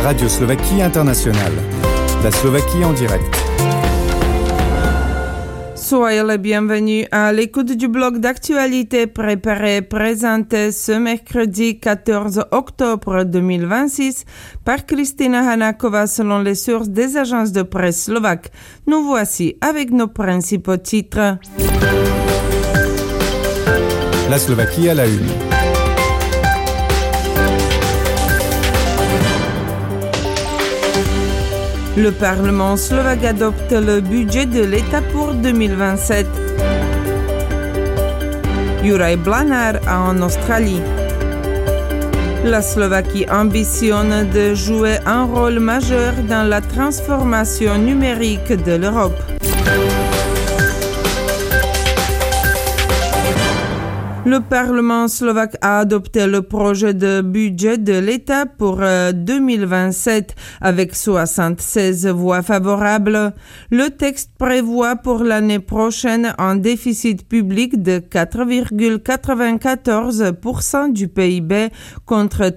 Radio Slovaquie Internationale. La Slovaquie en direct. Soyez les bienvenus à l'écoute du bloc d'actualité préparé et présenté ce mercredi 14 octobre 2026 par Kristina Hanakova selon les sources des agences de presse slovaques. Nous voici avec nos principaux titres. La Slovaquie à la une. Le Parlement slovaque adopte le budget de l'État pour 2027. Juraj Blanár en Australie. La Slovaquie ambitionne de jouer un rôle majeur dans la transformation numérique de l'Europe. Le Parlement slovaque a adopté le projet de budget de l'État pour 2027 avec 76 voix favorables. Le texte prévoit pour l'année prochaine un déficit public de 4,94% du PIB contre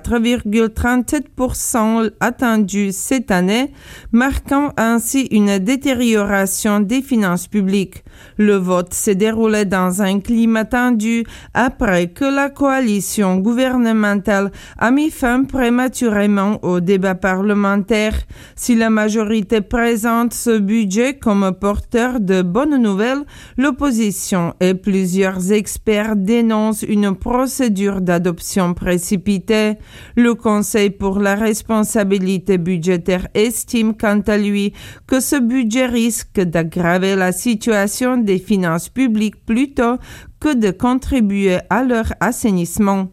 4,37% attendu cette année, marquant ainsi une détérioration des finances publiques. Le vote s'est déroulé dans un climat tendu après que la coalition gouvernementale a mis fin prématurément au débat parlementaire. Si la majorité présente ce budget comme porteur de bonnes nouvelles, l'opposition et plusieurs experts dénoncent une procédure d'adoption précipitée. Le Conseil pour la responsabilité budgétaire estime quant à lui que ce budget risque d'aggraver la situation des finances publiques plutôt que de contribuer à leur assainissement.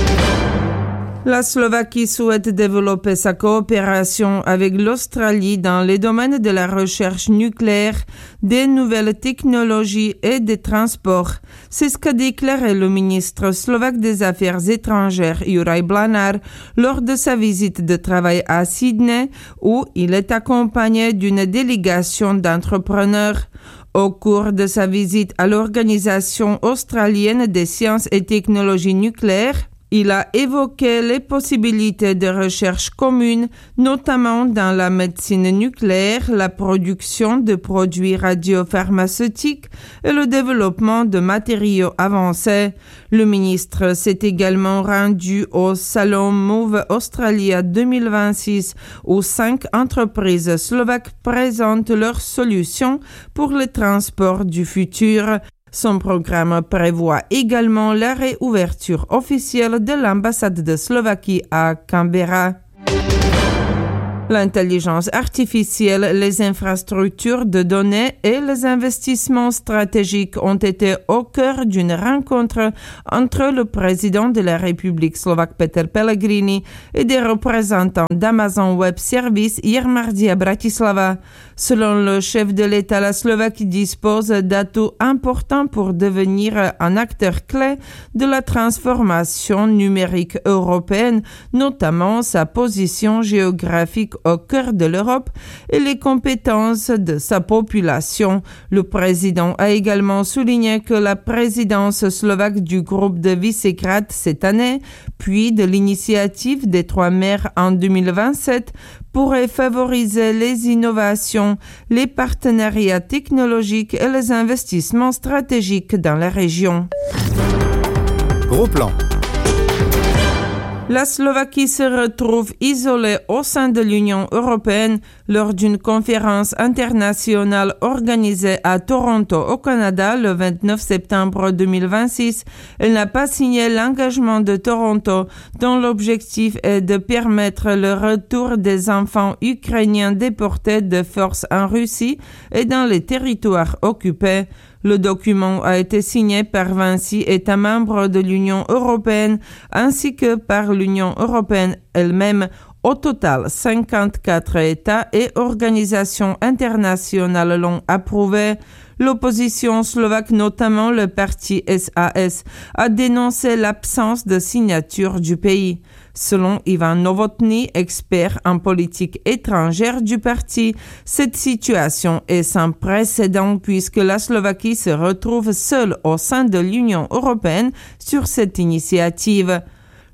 La Slovaquie souhaite développer sa coopération avec l'Australie dans les domaines de la recherche nucléaire, des nouvelles technologies et des transports. C'est ce qu'a déclaré le ministre slovaque des Affaires étrangères, Juraj Blanár, lors de sa visite de travail à Sydney, où il est accompagné d'une délégation d'entrepreneurs. Au cours de sa visite à l'Organisation australienne des sciences et technologies nucléaires, il a évoqué les possibilités de recherche communes, notamment dans la médecine nucléaire, la production de produits radiopharmaceutiques et le développement de matériaux avancés. Le ministre s'est également rendu au Salon Move Australia 2026 où 5 entreprises slovaques présentent leurs solutions pour le transport du futur. Son programme prévoit également la réouverture officielle de l'ambassade de Slovaquie à Canberra. L'intelligence artificielle, les infrastructures de données et les investissements stratégiques ont été au cœur d'une rencontre entre le président de la République slovaque Peter Pellegrini et des représentants d'Amazon Web Services hier mardi à Bratislava. Selon le chef de l'État, la Slovaquie dispose d'atouts importants pour devenir un acteur clé de la transformation numérique européenne, notamment sa position géographique au cœur de l'Europe et les compétences de sa population. Le président a également souligné que la présidence slovaque du groupe de Visegrad cette année, puis de l'initiative des 3 mers en 2027, pourrait favoriser les innovations, les partenariats technologiques et les investissements stratégiques dans la région. Gros plan. La Slovaquie se retrouve isolée au sein de l'Union européenne lors d'une conférence internationale organisée à Toronto, au Canada, le 29 septembre 2026. Elle n'a pas signé l'engagement de Toronto, dont l'objectif est de permettre le retour des enfants ukrainiens déportés de force en Russie et dans les territoires occupés. Le document a été signé par 26 États membres de l'Union européenne ainsi que par l'Union européenne elle-même. Au total, 54 États et organisations internationales l'ont approuvé. L'opposition slovaque, notamment le parti SAS, a dénoncé l'absence de signature du pays. Selon Ivan Novotný, expert en politique étrangère du parti, cette situation est sans précédent puisque la Slovaquie se retrouve seule au sein de l'Union européenne sur cette initiative.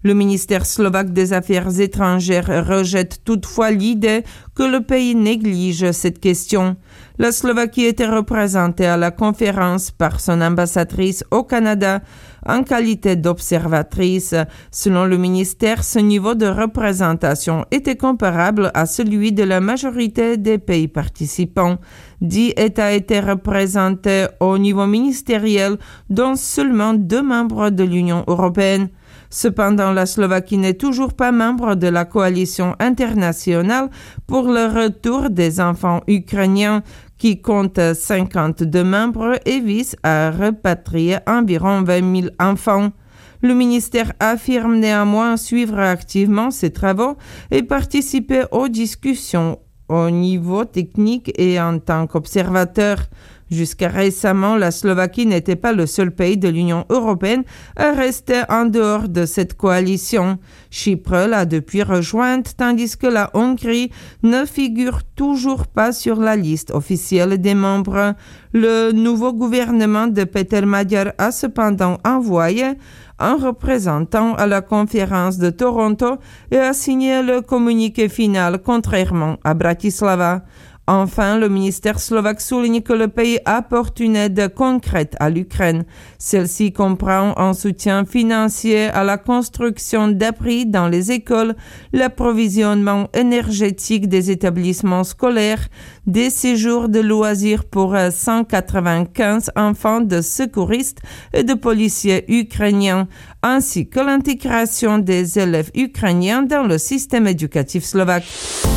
Le ministère slovaque des Affaires étrangères rejette toutefois l'idée que le pays néglige cette question. La Slovaquie était représentée à la conférence par son ambassadrice au Canada en qualité d'observatrice. Selon le ministère, ce niveau de représentation était comparable à celui de la majorité des pays participants. 10 États étaient représentés au niveau ministériel, dont seulement 2 membres de l'Union européenne. Cependant, la Slovaquie n'est toujours pas membre de la coalition internationale pour le retour des enfants ukrainiens, qui compte 52 membres et vise à repatrier environ 20 000 enfants. Le ministère affirme néanmoins suivre activement ces travaux et participer aux discussions au niveau technique et en tant qu'observateur. Jusqu'à récemment, la Slovaquie n'était pas le seul pays de l'Union européenne à rester en dehors de cette coalition. Chypre l'a depuis rejointe, tandis que la Hongrie ne figure toujours pas sur la liste officielle des membres. Le nouveau gouvernement de Peter Magyar a cependant envoyé un représentant à la conférence de Toronto et a signé le communiqué final, contrairement à Bratislava. Enfin, le ministère slovaque souligne que le pays apporte une aide concrète à l'Ukraine. Celle-ci comprend un soutien financier à la construction d'abris dans les écoles, l'approvisionnement énergétique des établissements scolaires, des séjours de loisirs pour 195 enfants de secouristes et de policiers ukrainiens, ainsi que l'intégration des élèves ukrainiens dans le système éducatif slovaque.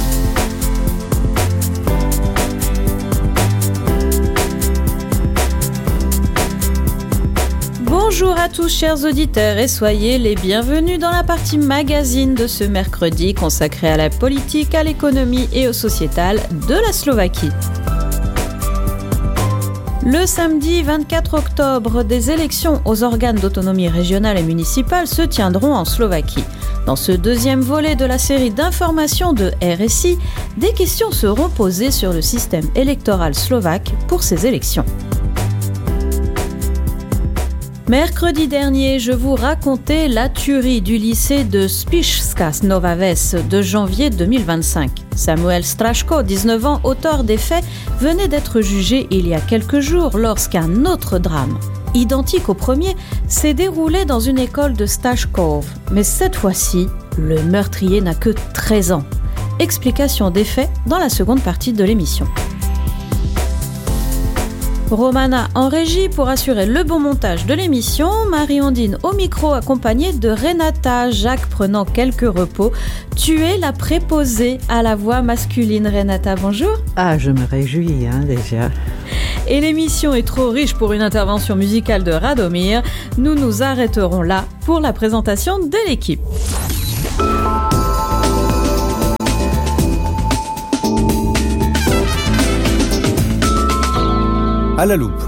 Bonjour à tous chers auditeurs et soyez les bienvenus dans la partie magazine de ce mercredi consacrée à la politique, à l'économie et au sociétal de la Slovaquie. Le samedi 24 octobre, des élections aux organes d'autonomie régionale et municipale se tiendront en Slovaquie. Dans ce deuxième volet de la série d'informations de RSI, des questions seront posées sur le système électoral slovaque pour ces élections. Mercredi dernier, je vous racontais la tuerie du lycée de Spišská Nová Ves de janvier 2025. Samuel Straško, 19 ans, auteur des faits, venait d'être jugé il y a quelques jours lorsqu'un autre drame, identique au premier, s'est déroulé dans une école de Staškov. Mais cette fois-ci, le meurtrier n'a que 13 ans. Explication des faits dans la seconde partie de l'émission. Romana en régie pour assurer le bon montage de l'émission, Marie-Ondine au micro accompagnée de Renata, Jacques prenant quelques repos. Tu es la préposée à la voix masculine. Renata, bonjour. Ah, je me réjouis déjà. Et l'émission est trop riche pour une intervention musicale de Radomir. Nous nous arrêterons là pour la présentation de l'équipe. À la loupe.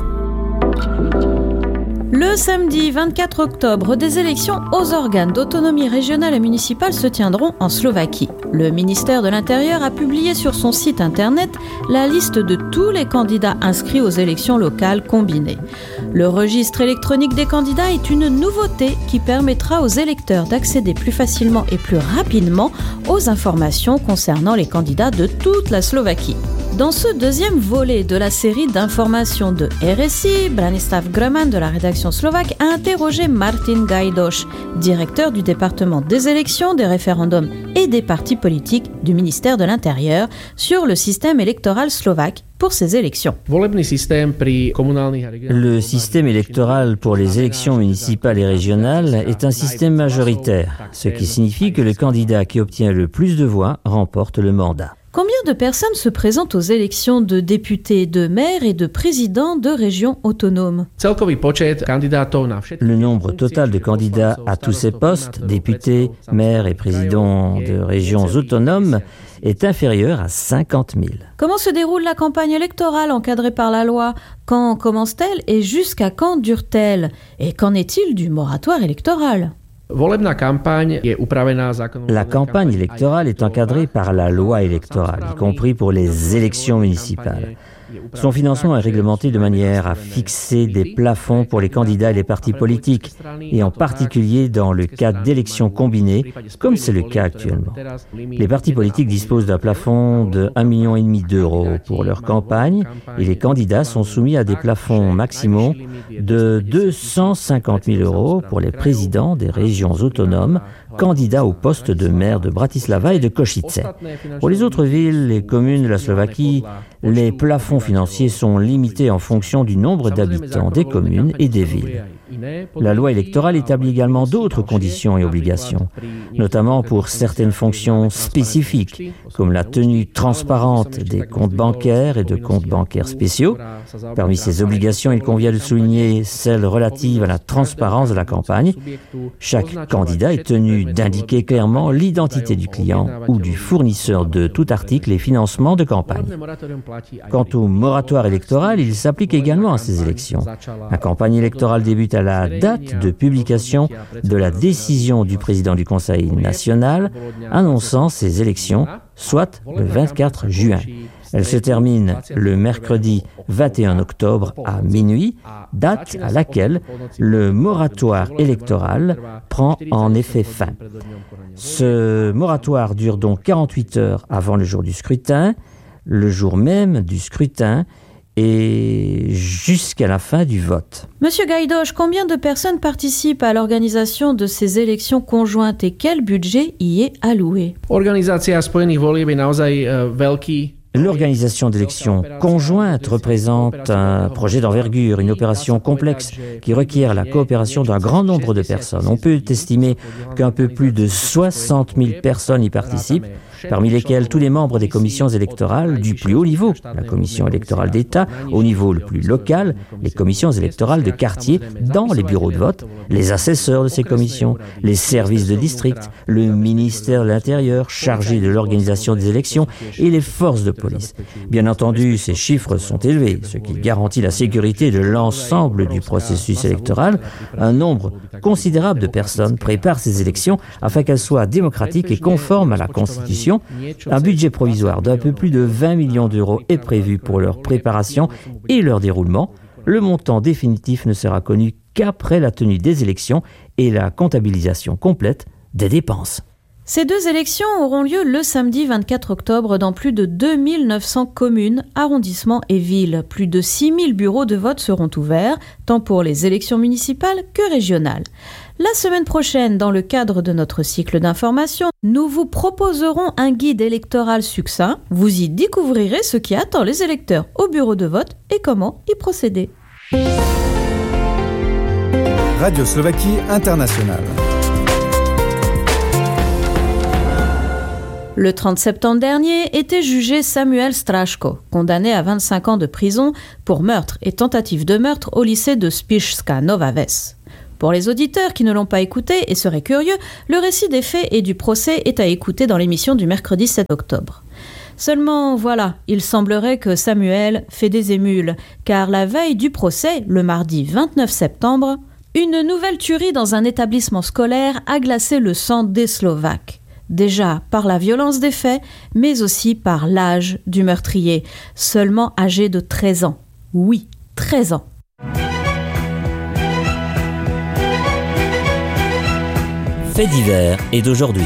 Le samedi 24 octobre, des élections aux organes d'autonomie régionale et municipale se tiendront en Slovaquie. Le ministère de l'Intérieur a publié sur son site internet la liste de tous les candidats inscrits aux élections locales combinées. Le registre électronique des candidats est une nouveauté qui permettra aux électeurs d'accéder plus facilement et plus rapidement aux informations concernant les candidats de toute la Slovaquie. Dans ce deuxième volet de la série d'informations de RSI, Branislav Groman de la rédaction slovaque a interrogé Martin Gajdoš, directeur du département des élections, des référendums et des partis politiques du ministère de l'Intérieur, sur le système électoral slovaque pour ces élections. Le système électoral pour les élections municipales et régionales est un système majoritaire, ce qui signifie que le candidat qui obtient le plus de voix remporte le mandat. Combien de personnes se présentent aux élections de députés, de maires et de présidents de régions autonomes ? Le nombre total de candidats à tous ces postes, députés, maires et présidents de régions autonomes, est inférieur à 50 000. Comment se déroule la campagne électorale encadrée par la loi ? Quand commence-t-elle et jusqu'à quand dure-t-elle ? Et qu'en est-il du moratoire électoral ? La campagne électorale est encadrée par la loi électorale, y compris pour les élections municipales. Son financement est réglementé de manière à fixer des plafonds pour les candidats et les partis politiques, et en particulier dans le cas d'élections combinées, comme c'est le cas actuellement. Les partis politiques disposent d'un plafond de 1,5 million d'euros pour leur campagne, et les candidats sont soumis à des plafonds maximaux de 250 000 euros pour les présidents des régions autonomes, candidats au poste de maire de Bratislava et de Košice. Pour les autres villes et communes de la Slovaquie, les plafonds financiers sont limités en fonction du nombre d'habitants des communes et des villes. La loi électorale établit également d'autres conditions et obligations, notamment pour certaines fonctions spécifiques, comme la tenue transparente des comptes bancaires et de comptes bancaires spéciaux. Parmi ces obligations, il convient de souligner celles relatives à la transparence de la campagne. Chaque candidat est tenu d'indiquer clairement l'identité du client ou du fournisseur de tout article et financement de campagne. Quant au moratoire électoral, il s'applique également à ces élections. La campagne électorale débute à la date de publication de la décision du président du Conseil national annonçant ces élections, soit le 24 juin. Elle se termine le mercredi 21 octobre à minuit, date à laquelle le moratoire électoral prend en effet fin. Ce moratoire dure donc 48 heures avant le jour du scrutin, le jour même du scrutin et jusqu'à la fin du vote. Monsieur Gajdoš, combien de personnes participent à l'organisation de ces élections conjointes et quel budget y est alloué? L'organisation d'élections conjointes représente un projet d'envergure, une opération complexe qui requiert la coopération d'un grand nombre de personnes. On peut estimer qu'un peu plus de 60 000 personnes y participent, parmi lesquels tous les membres des commissions électorales du plus haut niveau, la commission électorale d'État, au niveau le plus local, les commissions électorales de quartier dans les bureaux de vote, les assesseurs de ces commissions, les services de district, le ministère de l'Intérieur chargé de l'organisation des élections et les forces de police. Bien entendu, ces chiffres sont élevés, ce qui garantit la sécurité de l'ensemble du processus électoral. Un nombre considérable de personnes préparent ces élections afin qu'elles soient démocratiques et conformes à la Constitution. Un budget provisoire d'un peu plus de 20 millions d'euros est prévu pour leur préparation et leur déroulement. Le montant définitif ne sera connu qu'après la tenue des élections et la comptabilisation complète des dépenses. Ces deux élections auront lieu le samedi 24 octobre dans plus de 2900 communes, arrondissements et villes. Plus de 6000 bureaux de vote seront ouverts, tant pour les élections municipales que régionales. La semaine prochaine, dans le cadre de notre cycle d'information, nous vous proposerons un guide électoral succinct. Vous y découvrirez ce qui attend les électeurs au bureau de vote et comment y procéder. Radio Slovaquie Internationale. Le 30 septembre dernier était jugé Samuel Straško, condamné à 25 ans de prison pour meurtre et tentative de meurtre au lycée de Spišská Nová Ves. Pour les auditeurs qui ne l'ont pas écouté et seraient curieux, le récit des faits et du procès est à écouter dans l'émission du mercredi 7 octobre. Seulement, voilà, il semblerait que Samuel fait des émules, car la veille du procès, le mardi 29 septembre, une nouvelle tuerie dans un établissement scolaire a glacé le sang des Slovaques. Déjà par la violence des faits, mais aussi par l'âge du meurtrier, seulement âgé de 13 ans. Oui, 13 ans. Fait divers est d'aujourd'hui.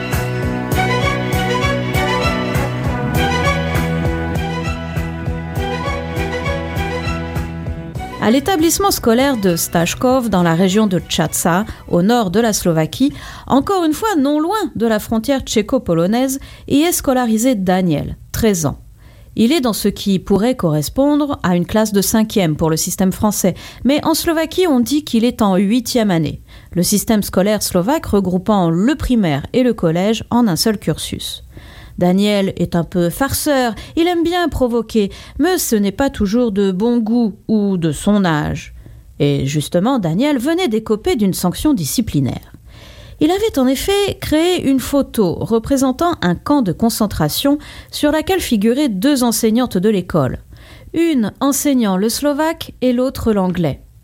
À l'établissement scolaire de Staškov, dans la région de Čaca, au nord de la Slovaquie, encore une fois non loin de la frontière tchéco-polonaise, y est scolarisé Daniel, 13 ans. Il est dans ce qui pourrait correspondre à une classe de 5e pour le système français, mais en Slovaquie on dit qu'il est en 8e année, le système scolaire slovaque regroupant le primaire et le collège en un seul cursus. Daniel est un peu farceur, il aime bien provoquer, mais ce n'est pas toujours de bon goût ou de son âge. Et justement, Daniel venait d'écoper d'une sanction disciplinaire. Il avait en effet créé une photo représentant un camp de concentration sur laquelle figuraient 2 enseignantes de l'école, une enseignant le slovaque et l'autre l'anglais.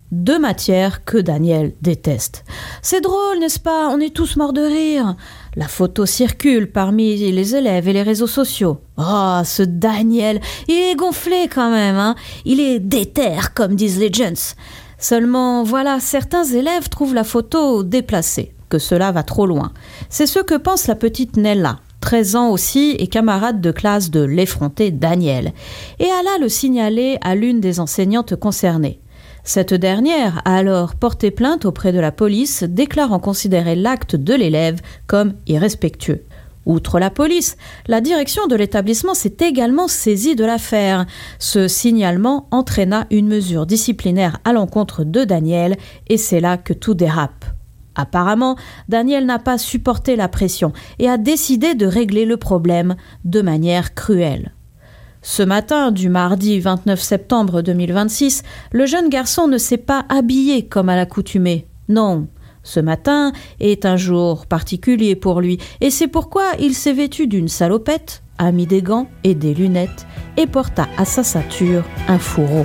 2 matières que Daniel déteste. C'est drôle, n'est-ce pas? On est tous morts de rire. La photo circule parmi les élèves et les réseaux sociaux. Oh, ce Daniel, il est gonflé quand même, hein. Il est déter, comme disent les jeunes. Seulement, voilà, certains élèves trouvent la photo déplacée, que cela va trop loin. C'est ce que pense la petite Nella, 13 ans aussi et camarade de classe de l'effronté Daniel. Et alla le signaler à l'une des enseignantes concernées. Cette dernière a alors porté plainte auprès de la police, déclarant considérer l'acte de l'élève comme irrespectueux. Outre la police, la direction de l'établissement s'est également saisie de l'affaire. Ce signalement entraîna une mesure disciplinaire à l'encontre de Daniel et c'est là que tout dérape. Apparemment, Daniel n'a pas supporté la pression et a décidé de régler le problème de manière cruelle. Ce matin du mardi 29 septembre 2026, le jeune garçon ne s'est pas habillé comme à l'accoutumée. Non, ce matin est un jour particulier pour lui et c'est pourquoi il s'est vêtu d'une salopette, a mis des gants et des lunettes et porta à sa ceinture un fourreau.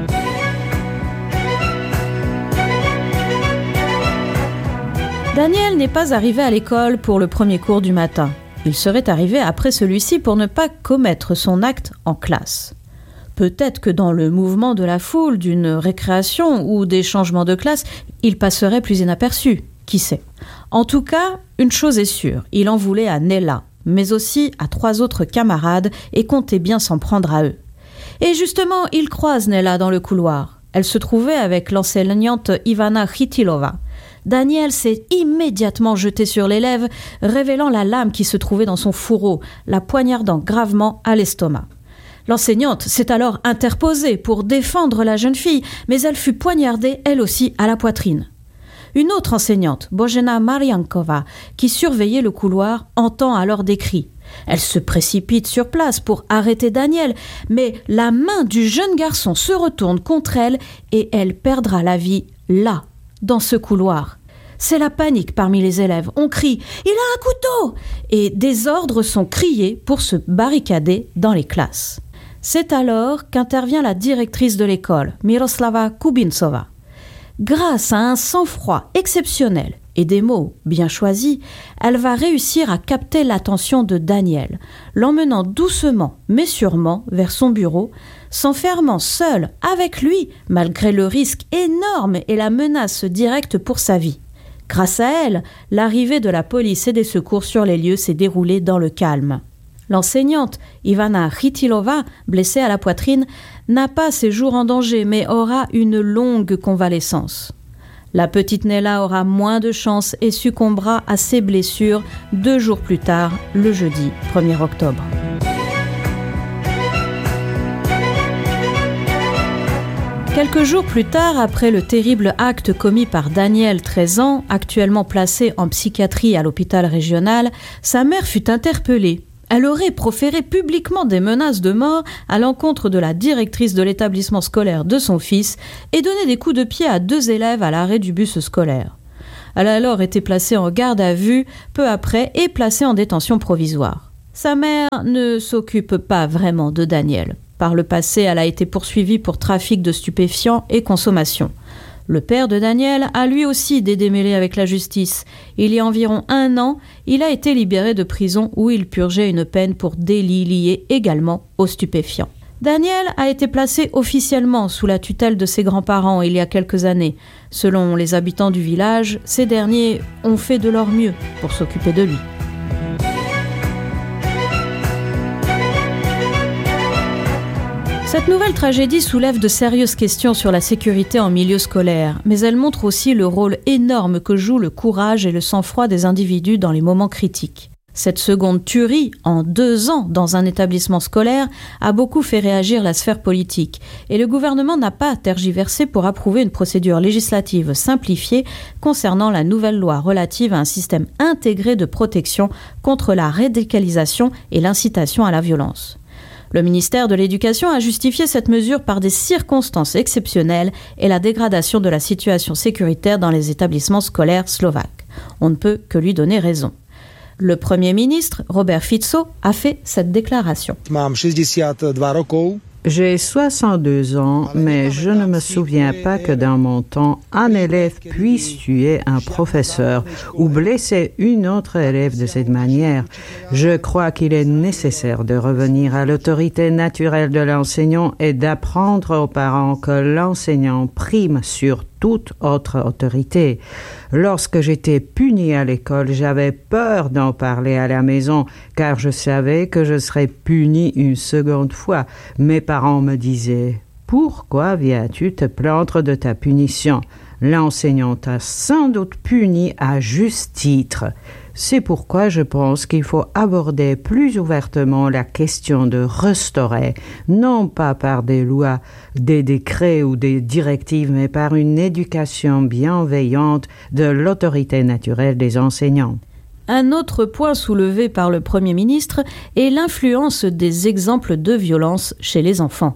Daniel n'est pas arrivé à l'école pour le premier cours du matin. Il serait arrivé après celui-ci pour ne pas commettre son acte en classe. Peut-être que dans le mouvement de la foule, d'une récréation ou des changements de classe, il passerait plus inaperçu. Qui sait? En tout cas, une chose est sûre, il en voulait à Nella, mais aussi à 3 autres camarades et comptait bien s'en prendre à eux. Et justement, il croise Nella dans le couloir. Elle se trouvait avec l'enseignante Ivana Chytilova. Daniel s'est immédiatement jeté sur l'élève, révélant la lame qui se trouvait dans son fourreau, la poignardant gravement à l'estomac. L'enseignante s'est alors interposée pour défendre la jeune fille, mais elle fut poignardée elle aussi à la poitrine. Une autre enseignante, Bojena Mariankova, qui surveillait le couloir, entend alors des cris. Elle se précipite sur place pour arrêter Daniel, mais la main du jeune garçon se retourne contre elle et elle perdra la vie là, dans ce couloir. C'est la panique parmi les élèves. On crie « Il a un couteau !» et des ordres sont criés pour se barricader dans les classes. C'est alors qu'intervient la directrice de l'école, Miroslava Kubintsova. Grâce à un sang-froid exceptionnel et des mots bien choisis, elle va réussir à capter l'attention de Daniel, l'emmenant doucement mais sûrement vers son bureau, s'enfermant seul avec lui malgré le risque énorme et la menace directe pour sa vie. Grâce à elle, l'arrivée de la police et des secours sur les lieux s'est déroulée dans le calme. L'enseignante Ivana Chytilova, blessée à la poitrine, n'a pas ses jours en danger mais aura une longue convalescence. La petite Nella aura moins de chance et succombera à ses blessures 2 jours plus tard, le jeudi 1er octobre. Quelques jours plus tard, après le terrible acte commis par Daniel, 13 ans, actuellement placé en psychiatrie à l'hôpital régional, sa mère fut interpellée. Elle aurait proféré publiquement des menaces de mort à l'encontre de la directrice de l'établissement scolaire de son fils et donné des coups de pied à 2 élèves à l'arrêt du bus scolaire. Elle a alors été placée en garde à vue peu après et placée en détention provisoire. Sa mère ne s'occupe pas vraiment de Daniel. Par le passé, elle a été poursuivie pour trafic de stupéfiants et consommation. Le père de Daniel a lui aussi des démêlés avec la justice. Il y a environ 1 an, il a été libéré de prison où il purgeait une peine pour délit lié également aux stupéfiants. Daniel a été placé officiellement sous la tutelle de ses grands-parents il y a quelques années. Selon les habitants du village, ces derniers ont fait de leur mieux pour s'occuper de lui. Cette nouvelle tragédie soulève de sérieuses questions sur la sécurité en milieu scolaire, mais elle montre aussi le rôle énorme que joue le courage et le sang-froid des individus dans les moments critiques. Cette seconde tuerie, en 2 ans dans un établissement scolaire, a beaucoup fait réagir la sphère politique, et le gouvernement n'a pas tergiversé pour approuver une procédure législative simplifiée concernant la nouvelle loi relative à un système intégré de protection contre la radicalisation et l'incitation à la violence. Le ministère de l'Éducation a justifié cette mesure par des circonstances exceptionnelles et la dégradation de la situation sécuritaire dans les établissements scolaires slovaques. On ne peut que lui donner raison. Le Premier ministre, Robert Fico, a fait cette déclaration. J'ai 62 ans, mais je ne me souviens pas que dans mon temps, un élève puisse tuer un professeur ou blesser une autre élève de cette manière. Je crois qu'il est nécessaire de revenir à l'autorité naturelle de l'enseignant et d'apprendre aux parents que l'enseignant prime sur toute autre autorité. Lorsque j'étais puni à l'école, j'avais peur d'en parler à la maison, car je savais que je serais puni une seconde fois. Mes parents me disaient « Pourquoi viens-tu te plaindre de ta punition ? L'enseignant t'a sans doute puni à juste titre. » C'est pourquoi je pense qu'il faut aborder plus ouvertement la question de restaurer, non pas par des lois, des décrets ou des directives, mais par une éducation bienveillante de l'autorité naturelle des enseignants. Un autre point soulevé par le Premier ministre est l'influence des exemples de violence chez les enfants.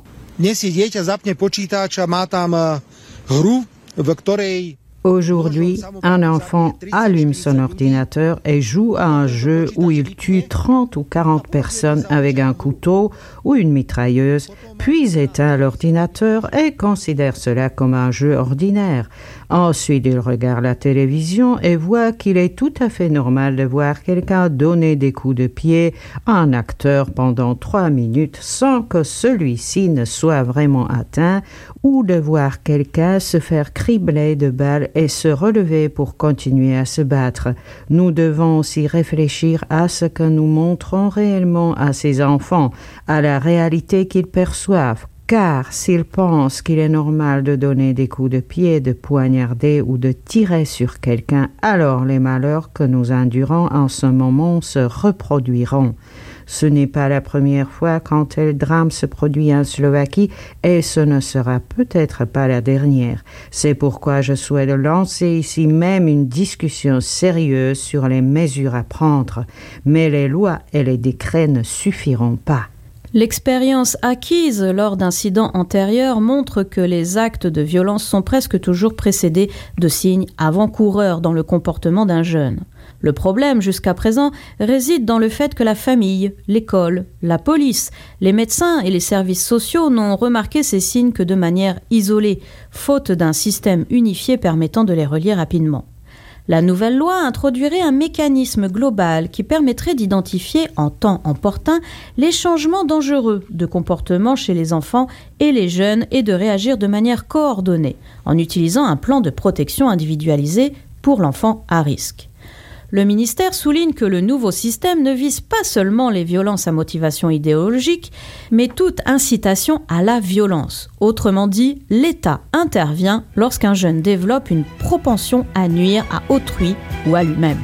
Aujourd'hui, un enfant allume son ordinateur et joue à un jeu où il tue 30 ou 40 personnes avec un couteau ou une mitrailleuse, puis éteint l'ordinateur et considère cela comme un jeu ordinaire. Ensuite, il regarde la télévision et voit qu'il est tout à fait normal de voir quelqu'un donner des coups de pied à un acteur pendant 3 minutes sans que celui-ci ne soit vraiment atteint, ou de voir quelqu'un se faire cribler de balles et se relever pour continuer à se battre. Nous devons aussi réfléchir à ce que nous montrons réellement à ces enfants, à la réalité qu'ils perçoivent. Car s'ils pensent qu'il est normal de donner des coups de pied, de poignarder ou de tirer sur quelqu'un, alors les malheurs que nous endurons en ce moment se reproduiront. Ce n'est pas la première fois qu'un tel drame se produit en Slovaquie et ce ne sera peut-être pas la dernière. C'est pourquoi je souhaite lancer ici même une discussion sérieuse sur les mesures à prendre. Mais les lois et les décrets ne suffiront pas. L'expérience acquise lors d'incidents antérieurs montre que les actes de violence sont presque toujours précédés de signes avant-coureurs dans le comportement d'un jeune. Le problème, jusqu'à présent, réside dans le fait que la famille, l'école, la police, les médecins et les services sociaux n'ont remarqué ces signes que de manière isolée, faute d'un système unifié permettant de les relier rapidement. La nouvelle loi introduirait un mécanisme global qui permettrait d'identifier en temps opportun les changements dangereux de comportement chez les enfants et les jeunes et de réagir de manière coordonnée en utilisant un plan de protection individualisé pour l'enfant à risque. Le ministère souligne que le nouveau système ne vise pas seulement les violences à motivation idéologique, mais toute incitation à la violence. Autrement dit, l'État intervient lorsqu'un jeune développe une propension à nuire à autrui ou à lui-même.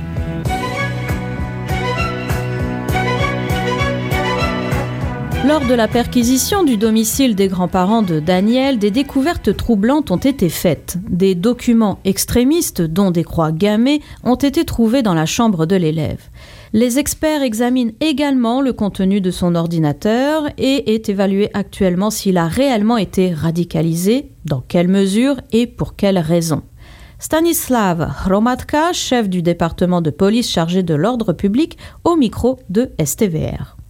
Lors de la perquisition du domicile des grands-parents de Daniel, des découvertes troublantes ont été faites. Des documents extrémistes, dont des croix gammées, ont été trouvés dans la chambre de l'élève. Les experts examinent également le contenu de son ordinateur et est évalué actuellement s'il a réellement été radicalisé, dans quelle mesure et pour quelles raisons. Stanislav Hromadka, chef du département de police chargé de l'ordre public, au micro de STVR.